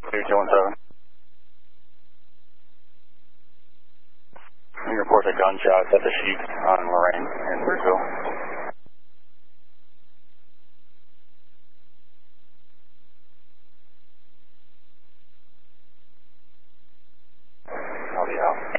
3217. You report a gunshot at the Sheep on Lorraine in Brazil. I'll be out.